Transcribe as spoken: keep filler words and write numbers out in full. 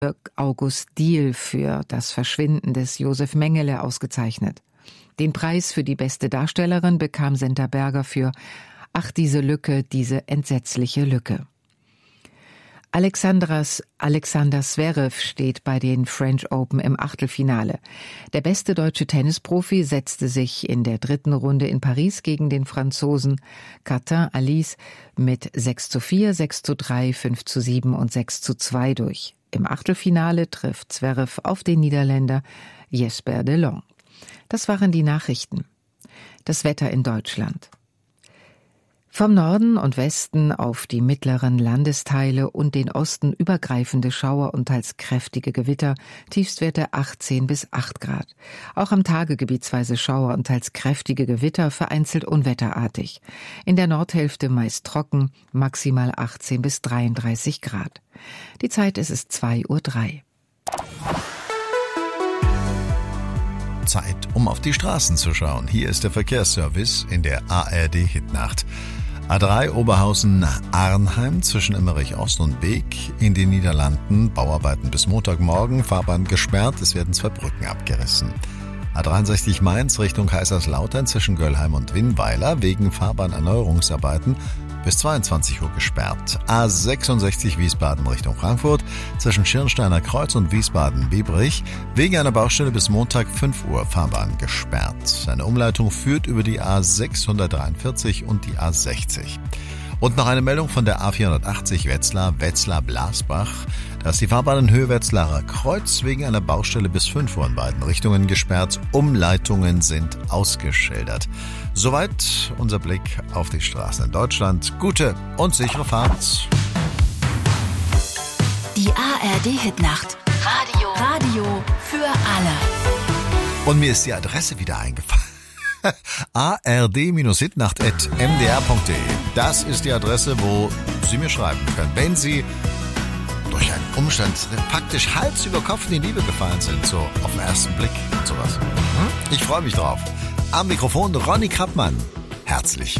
August Diehl für Das Verschwinden des Josef Mengele ausgezeichnet. Den Preis für die beste Darstellerin bekam Senta Berger für Ach, diese Lücke, diese entsetzliche Lücke. Alexandras, Alexander Zverev steht bei den French Open im Achtelfinale. Der beste deutsche Tennisprofi setzte sich in der dritten Runde in Paris gegen den Franzosen Cartin Alice mit sechs zu vier, sechs zu drei, fünf zu sieben und sechs zu zwei durch. Im Achtelfinale trifft Zverev auf den Niederländer Jesper de Long. Das waren die Nachrichten. Das Wetter in Deutschland. Vom Norden und Westen auf die mittleren Landesteile und den Osten übergreifende Schauer und teils kräftige Gewitter, Tiefstwerte achtzehn bis acht Grad. Auch am Tage gebietsweise Schauer und teils kräftige Gewitter, vereinzelt unwetterartig. In der Nordhälfte meist trocken, maximal achtzehn bis dreiunddreißig Grad. Die Zeit ist es zwei Uhr drei. Zeit, um auf die Straßen zu schauen. Hier ist der Verkehrsservice in der A R D-Hitnacht. A drei Oberhausen-Arnheim zwischen Emmerich Ost und Beek in den Niederlanden. Bauarbeiten bis Montagmorgen, Fahrbahn gesperrt, es werden zwei Brücken abgerissen. A dreiundsechzig Mainz Richtung Kaiserslautern zwischen Göllheim und Winnweiler wegen Fahrbahnerneuerungsarbeiten bis zweiundzwanzig Uhr gesperrt. A sechsundsechzig Wiesbaden Richtung Frankfurt zwischen Schirnsteiner Kreuz und Wiesbaden-Biebrich wegen einer Baustelle bis Montag fünf Uhr Fahrbahn gesperrt. Eine Umleitung führt über die A sechshundertdreiundvierzig und die A sechzig. Und noch eine Meldung von der A vierhundertachtzig Wetzlar, Wetzlar-Blasbach. Da ist die Fahrbahn in Höhe Wetzlarer Kreuz wegen einer Baustelle bis fünf Uhr in beiden Richtungen gesperrt. Umleitungen sind ausgeschildert. Soweit unser Blick auf die Straßen in Deutschland. Gute und sichere Fahrt. Die A R D-Hitnacht. Radio. Radio für alle. Und mir ist die Adresse wieder eingefallen. a r d Hitnacht at m d r punkt d e. Das ist die Adresse, wo Sie mir schreiben können, wenn Sie durch einen Umstand praktisch Hals über Kopf in die Liebe gefallen sind, so auf den ersten Blick und sowas. Ich freue mich drauf. Am Mikrofon Ronny Krappmann. Herzlich